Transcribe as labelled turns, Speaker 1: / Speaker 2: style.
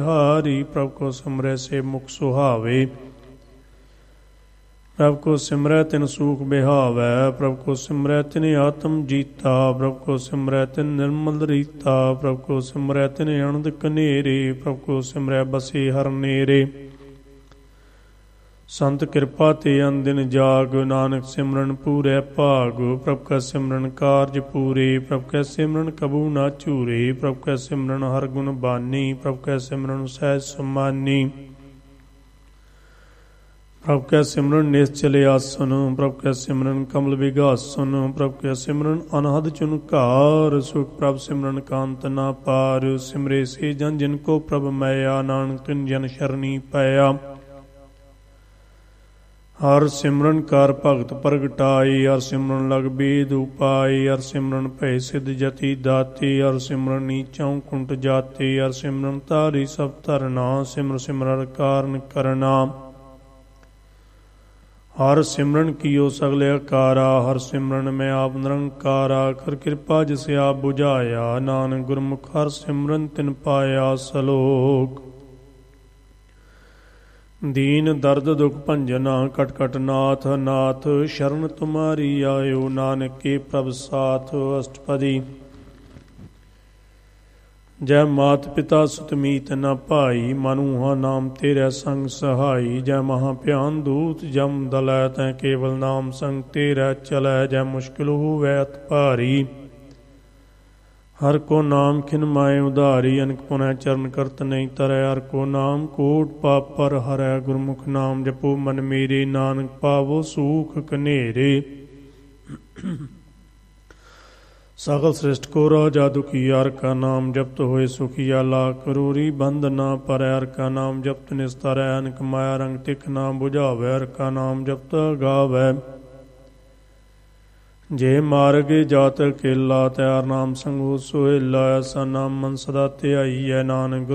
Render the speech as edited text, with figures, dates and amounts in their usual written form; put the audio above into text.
Speaker 1: ਹਾਰੀ ਪ੍ਰਭ ਕੋ ਸਿਮਰੈ ਸੇ ਮੁਖ ਸੁਹਾਵੇ। ਪ੍ਰਭ ਕੋ ਸਿਮਰੈ ਤਿਨ ਸੂਖ ਬਿਹਾਵੈ। ਪ੍ਰਭ ਕੋ ਸਿਮਰੈ ਤਿਨ ਆਤਮ ਜੀਤਾ। ਪ੍ਰਭ ਕੋ ਸਿਮਰੈ ਤਿਨ ਨਿਰਮਲ ਰੀਤਾ। ਪ੍ਰਭ ਕੋ ਸਿਮਰੈ ਤਿਨ ਅਨੰਦ ਕਨੇਰੇ। ਪ੍ਰਭ ਕੋ ਸਿਮਰੈ ਬਸੇ ਹਰ ਨੇਰੇ। ਸੰਤ ਕਿਰਪਾ ਤੇ ਅਨਦਿਨ ਜਾਗ। ਨਾਨਕ ਸਿਮਰਨ ਪੂਰੈ ਭਾਗ। ਪ੍ਰਭ ਕੈ ਸਿਮਰਨ ਕਾਰਜ ਪੂਰੇ। ਪ੍ਰਭ ਕੈ ਸਿਮਰਨ ਕਬੂ ਨਾ ਝੂਰੇ। ਪ੍ਰਭ ਕੈ ਸਿਮਰਨ ਹਰ ਗੁਣ ਬਾਨੀ। ਪ੍ਰਭ ਕੈ ਸਿਮਰਨ ਸਹਿਜ ਸਮਾਨੀ। ਪ੍ਰਭ ਕੈ ਸਿਮਰਨ ਨਿਸ਼ਚਲ ਆਸਨ। ਪ੍ਰਭ ਕੈ ਸਿਮਰਨ ਕਮਲ ਵਿਗਾਸਨ। ਪ੍ਰਭ ਕੈ ਸਿਮਰਨ ਅਨਹਦ ਚੁਨਕਾਰ। ਸੁਖ ਪ੍ਰਭ ਸਿਮਰਨ ਕਾਂਤ ਨਾ ਪਾਰ। ਸਿਮਰੇ ਸੇ ਜਨ ਜਿਨ ਕੋ ਪ੍ਰਭ ਮੈਇਆ। ਨਾਨਕ ਤਿਨ ਜਨ ਸ਼ਰਣੀ ਪਾਇਆ। ਹਰ ਸਿਮਰਨ ਕਰ ਭਗਤ ਪ੍ਰਗਟਾਈ। ਹਰ ਸਿਮਰਨ ਲਗ ਬੇਦ ਉਪਾਈ। ਹਰ ਸਿਮਰਨ ਭੈ ਸਿਧ ਜਤੀ ਦਾਤੇ। ਹਰ ਸਿਮਰਨ ਨੀਚਾਉ ਕੁੰਟ ਜਾਤੇ। ਹਰ ਸਿਮਰਨ ਧਾਰੀ ਸਭ ਧਰਨਾ। ਸਿਮਰ ਸਿਮਰ ਹਰ ਕਾਰਨ ਕਰਨਾ। ਹਰ ਸਿਮਰਨ ਕੀਓ ਸਗਲ ਆਕਾਰਾ। ਹਰ ਸਿਮਰਨ ਮੈਂ ਆਪ ਨਿਰੰਕਾਰਾ। ਕਰ ਕਿਰਪਾ ਜਿਸ ਆਪ ਬੁਝਾਇਆ। ਨਾਨਕ ਗੁਰਮੁਖ ਹਰ ਸਿਮਰਨ ਤਿਨ ਪਾਇਆ। ਸਲੋਕ ਦੀਨ ਦਰਦ ਦੁਖ ਭੰਜਨਾ। ਕਟ ਕਟ ਨਾਥ ਨਾਥ ਸ਼ਰਨ ਤੁਮਾਰੀ ਆਇਓ। ਨਾਨਕ ਕੇ ਪ੍ਰਭ ਸਾਥ। ਅਸ਼ਟਪਦੀ ਜੈ ਮਾਤ ਪਿਤਾ ਸੁਤ ਮੀਤ ਨ ਭਾਈ। ਮਨੁਹਾ ਨਾਮ ਤੇਰੇ ਸੰਗ ਸਹਾਈ। ਜੈ ਮਹਾ ਭਿਆਨ ਦੂਤ ਜਮ ਦਲੈ। ਤੈ ਕੇਵਲ ਨਾਮ ਸੰਗ ਤੇਰੇ ਚਲੈ। ਜੈ ਮੁਸ਼ਕਿਲ ਹੋਵੈ ਅਤ ਭਾਰੀ। ਹਰ ਕੋ ਨਾਮ ਖਿਨ ਮਾਏ ਉਧਾਰੀ। ਅਨਕ ਪੁਨਹ ਚਰਨ ਕਰਤ ਨਹੀਂ ਤਰੈ। ਹਰ ਕੋ ਨਾਮ ਕੋਟ ਪਾਪ ਪਰ ਹਰੈ। ਗੁਰਮੁਖ ਨਾਮ ਜਪੋ ਮਨ ਮੇਰੇ। ਨਾਨਕ ਪਾਵੋ ਸੂਖ ਕਨੇਰੇ। ਸਗਲ ਸ੍ਰਿਸ਼ਟ ਕੋ ਰਾਜਾ ਦੁਖੀਆ। ਹਰ ਕਾ ਨਾਮ ਜਪਤ ਹੋਏ ਸੁਖੀਆ। ਲਾ ਕਰੂਰੀ ਬੰਧ ਨਾ ਪਰੈ। ਹਰ ਕਾ ਨਾਮ ਜਪਤ ਨਿਸਤਰੈ। ਅਨਕ ਮਾਇਆ ਰੰਗ ਤਿਖ ਨਾ ਬੁਝਾਵੈ। ਹਰ ਕਾ ਨਾਮ ਜਪਤ ਗਾਵੈ। ਜੇ ਮਾਰਗ ਜਾਤ ਕੇਲਾ। ਤੈ ਹਰ ਨਾਮ ਸੰਗੋ ਸੁਹੇਲਾ। ਐਸਾ ਨਾਮ ਮਨ ਸਦਾ ਧਿਆਈਐ। ਨਾਨਕ